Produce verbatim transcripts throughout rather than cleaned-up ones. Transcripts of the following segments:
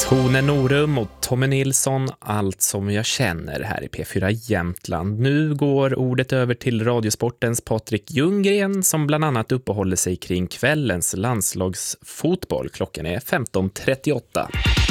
Tone Norum och Tommy Nilsson, allt som jag känner här i P fyra Jämtland. Nu går ordet över till Radiosportens Patrik Ljunggren som bland annat uppehåller sig kring kvällens landslagsfotboll. Klockan är femton trettioåtta.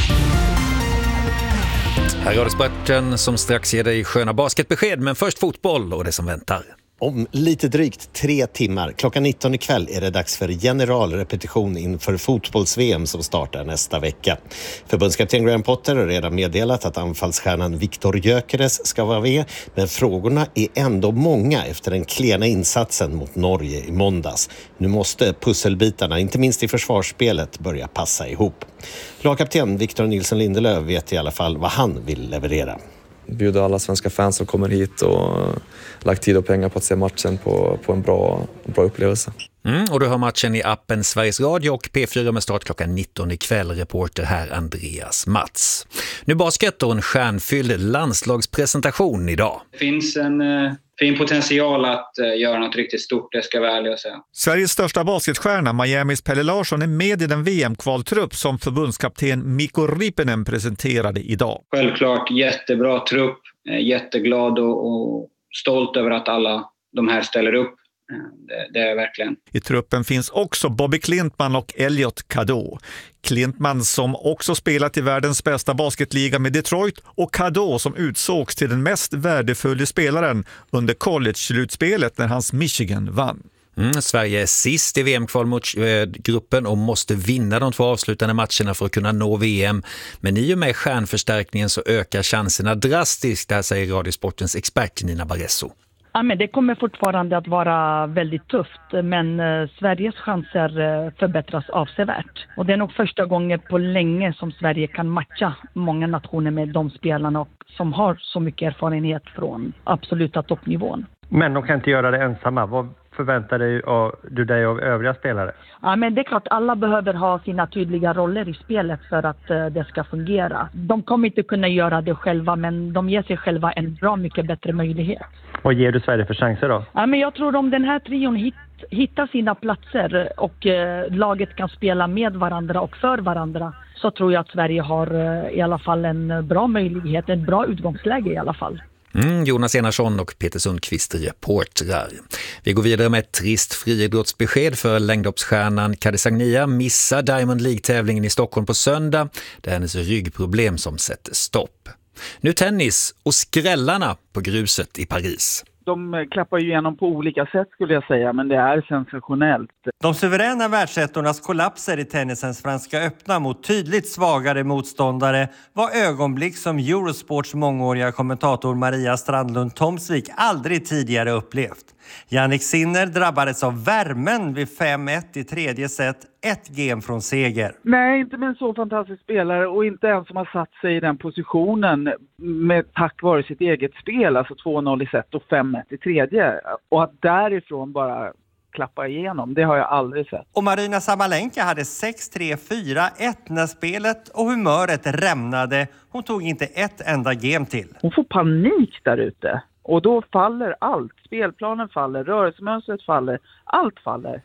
Här är Radiosporten som strax ger dig sköna basketbesked, men först fotboll och det som väntar. Om lite drygt tre timmar, klockan nitton ikväll, är det dags för generalrepetition inför fotbolls-V M som startar nästa vecka. Förbundskapten Graham Potter har redan meddelat att anfallsstjärnan Viktor Gyökeres ska vara med, men frågorna är ändå många efter den klena insatsen mot Norge i måndags. Nu måste pusselbitarna, inte minst i försvarsspelet, börja passa ihop. Lagkapten Victor Nilsson Lindelöf vet i alla fall vad han vill leverera. Bjuda alla svenska fans som kommer hit och lagt tid och pengar på att se matchen på, på en bra, bra upplevelse. Mm, och du har matchen i appen Sveriges Radio och P fyra med start klockan nitton ikväll. Reporter här Andreas Mats. Nu basket och en stjärnfylld landslagspresentation idag. Det finns en eh, fin potential att eh, göra något riktigt stort, det ska jag ärlig säga. Sveriges största basketstjärna Miamis Pelle Larsson är med i den V M-kvaltrupp som förbundskapten Mikko Riippinen presenterade idag. Självklart jättebra trupp, eh, jätteglad och, och stolt över att alla de här ställer upp. Det, det är verkligen. I truppen finns också Bobby Klintman och Elliot Cadeau. Klintman som också spelat i världens bästa basketliga med Detroit och Cadeau som utsågs till den mest värdefulla spelaren under college-slutspelet när hans Michigan vann. Mm, Sverige är sist i V M-kval mot eh, gruppen och måste vinna de två avslutande matcherna för att kunna nå V M. Men i och med stjärnförstärkningen så ökar chanserna drastiskt, där säger Radiosportens expert Nina Barresso. Ja, men det kommer fortfarande att vara väldigt tufft, men eh, Sveriges chanser eh, förbättras avsevärt. Och det är nog första gången på länge som Sverige kan matcha många nationer med de spelarna och, som har så mycket erfarenhet från absoluta toppnivån. Men de kan inte göra det ensamma. Vad förväntar dig av, du dig av övriga spelare? Ja, men det är klart, alla behöver ha sina tydliga roller i spelet för att uh, det ska fungera. De kommer inte kunna göra det själva, men de ger sig själva en bra mycket bättre möjlighet. Vad ger du Sverige för chanser då? Ja, men jag tror om den här trion hit, hittar sina platser och uh, laget kan spela med varandra och för varandra, så tror jag att Sverige har uh, i alla fall en bra möjlighet, ett bra utgångsläge i alla fall. Mm, Jonas Enarsson och Peter Sundqvist reportrar. Vi går vidare med ett trist friidrottsbesked för längdhoppsstjärnan Kadis Agnia missar Diamond League-tävlingen i Stockholm på söndag. Det är hennes ryggproblem som sätter stopp. Nu tennis och skrällarna på gruset i Paris. De klappar ju igenom på olika sätt skulle jag säga, men det är sensationellt. De suveräna världsettornas kollapser i tennisens franska öppna mot tydligt svagare motståndare var ögonblick som Eurosports mångåriga kommentator Maria Strandlund Tomsvik aldrig tidigare upplevt. Jannik Sinner drabbades av värmen vid fem ett i tredje set, ett game från seger. Nej, inte med en så fantastisk spelare och inte en som har satt sig i den positionen med tack vare sitt eget spel, alltså två noll i set och fem ett i tredje. Och att därifrån bara klappa igenom, det har jag aldrig sett. Och Marina Sabalenka hade sex tre fyra ett när spelet och humöret rämnade. Hon tog inte ett enda game till. Hon får panik där ute. Och då faller allt. Spelplanen faller, rörelsemönstret faller, allt faller.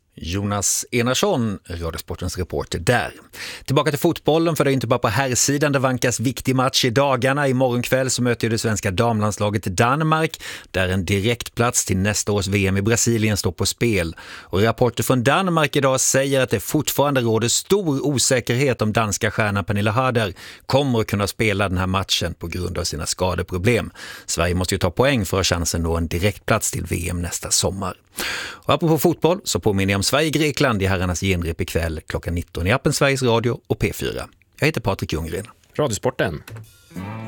Jonas Enarsson, Radiosportens reporter där. Tillbaka till fotbollen, för det är inte bara på herrsidan det vankas viktig match i dagarna. Imorgon kväll så möter det svenska damlandslaget Danmark, där en direktplats till nästa års V M i Brasilien står på spel. Och rapporter från Danmark idag säger att det fortfarande råder stor osäkerhet om danska stjärnan Pernilla Harder kommer att kunna spela den här matchen på grund av sina skadeproblem. Sverige måste ju ta poäng för att ha chansen nå en direktplats till V M nästa sommar. Och apropå fotboll så påminner jag om Sverige-Grekland i herrarnas genrep ikväll klockan nitton i appen Sveriges Radio och P fyra. Jag heter Patrik Ljunggren. Radiosporten.